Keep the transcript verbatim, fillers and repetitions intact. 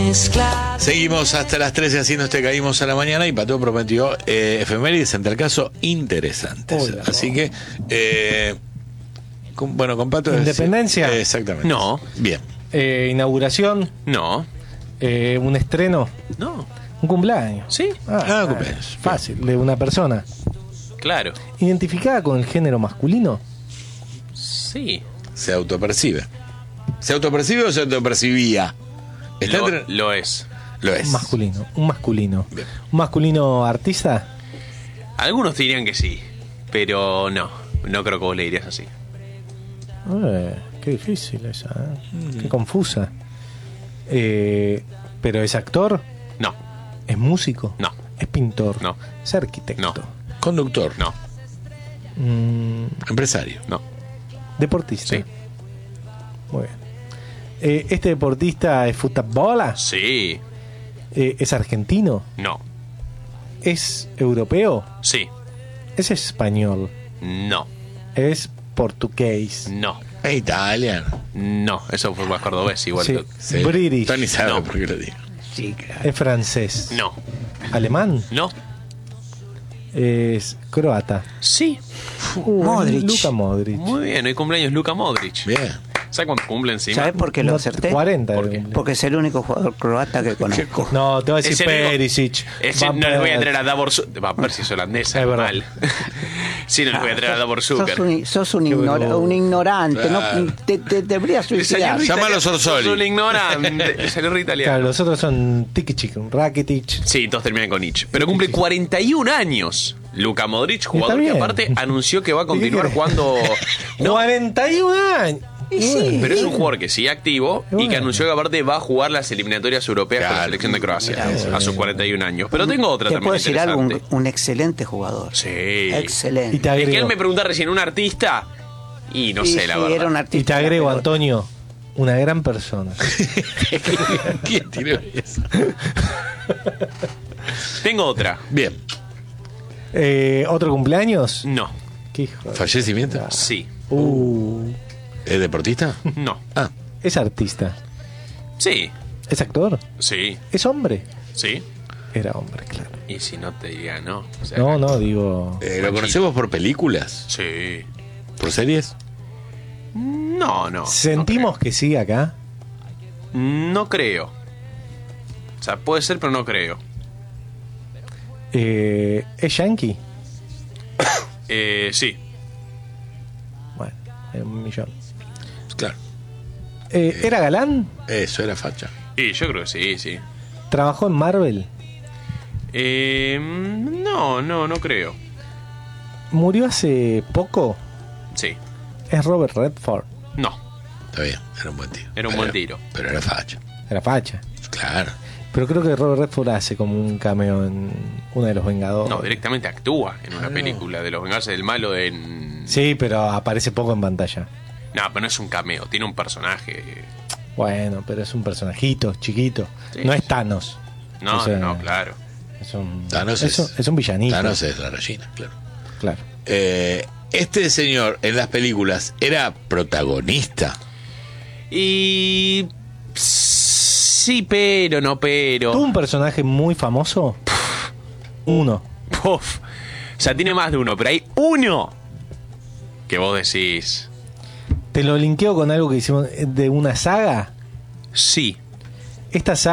Seguimos hasta las trece haciendo este Caímos a la Mañana y Pato prometió eh, efemérides, en tal caso, interesantes. Hola, Así que, eh, con, bueno, con Pato... ¿Independencia? Eh, exactamente. No. Bien. Eh, inauguración, No. eh, un estreno, No. un cumpleaños. Sí, Ah, cumpleaños. Fácil, de una persona. claro. ¿Identificada con el género masculino? Sí. Se autopercibe. ¿Se autopercibe o se autopercibía? Está Lo, entre- lo es. Lo es. Masculino, un masculino. Bien. ¿Un masculino artista? Algunos te dirían que sí, pero no. No creo que vos le dirías así. Eh, qué difícil esa, ¿eh? Qué confusa. Eh, ¿Pero es actor? No, ¿Es músico? no, ¿Es pintor? No. ¿Es arquitecto? No. Conductor. no, Mm, Empresario. no. ¿Deportista? Sí. Muy bien. Eh, ¿Este deportista es fútbol? Sí. Eh, ¿Es argentino? No. ¿Es europeo? Sí. ¿Es español? No. ¿Es portugués? No. Es italiano. No. Eso fue más cordobés igual. Sí. Sí. British. Tony sabe No. por qué lo digo. ¿Es francés? No. ¿Alemán? No. ¿Es croata? Sí. Uh, Modric. Luka Modric. Muy bien. Hoy cumpleaños Luka Modric. Bien. ¿Sabes cuándo cumple encima? ¿Sabes por qué lo No, acerté? cuarenta. ¿Por de qué? cumpleaños. Porque es el único jugador croata que conozco. No, te voy a decir Ese único- Perisic. Ese Van no les voy a Persie. traer a Davor Zucker. Va a ver si es holandesa. Es verdad. Mal. Sí, no les voy a traer a Davor Zucker. Sos un, sos un, Qué ignora- vergüenza. un ignorante, Claro. no, te, te deberías suicidar. Llama a los Orsoli. Sos un ignorante. Le salió re italiano. Claro, los otros son Tikic, Rakitic. Sí, todos terminan con Nietzsche. Pero cumple cuarenta y un años. Luka Modric, jugador que bien. aparte anunció que va a continuar querés? jugando. No, cuarenta y un años. Y sí. pero es un jugador que sigue activo y que Bueno. anunció que aparte va a jugar las eliminatorias europeas con la Claro. selección de Croacia Mirá, a sus cuarenta y un años. Pero tengo otra Te también puedo decir algo, un, interesante. un excelente jugador. Sí. Excelente. Y te Es que agrego, él me pregunta recién, ¿un artista? Y no Y sé, la sí, verdad. era un y artista te de la agrego pelota. Antonio, una gran persona. ¿Quién tiró eso? Tengo otra. Bien. Eh, ¿Otro cumpleaños? No. ¿Qué hijo de- ¿Fallecimiento? Sí. Uh, ¿Es deportista? No. Ah, es artista. Sí. ¿Es actor? Sí. ¿Es hombre? Sí. Era hombre, claro. Y si no te diría no. O sea, No, no, digo. eh, ¿lo conocemos por películas? Sí. ¿Por series? No, no. ¿Sentimos que sigue acá? No creo. O sea, puede ser, pero no creo. Eh, ¿Es yankee? Eh, sí. Bueno, es un millón. Claro. Eh, ¿Era galán? Eso era facha. Y yo creo que sí, sí. ¿Trabajó en Marvel? Eh, no, no, no creo. ¿Murió hace poco? Sí. ¿Es Robert Redford? No. Está bien, era un buen tiro. Era un Pero- buen tiro. Pero era facha. Era facha. Claro. Pero creo que Robert Redford hace como un cameo en uno de los Vengadores. No, directamente actúa en una película de los Vengadores del Malo en... Sí, pero aparece poco en pantalla. No, pero no es un cameo, tiene un personaje. Bueno, pero es un personajito chiquito. Sí, no sí. es Thanos. No, O sea, no, claro. Es un, Thanos es, es- un- es un villanito. Thanos es la rellena, claro. Claro. Eh, este señor en las películas era protagonista. Y... Sí, pero no, pero... ¿Tuvo un personaje muy famoso? Uno. Puf. O sea, tiene más de uno, pero hay uno que vos decís... Te lo linkeo con algo que hicimos de una saga. Sí. Esta saga